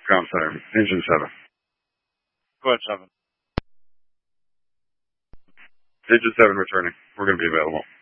Ground center. Engine 7. Go ahead, 7. Engine 7 returning. We're going to be available.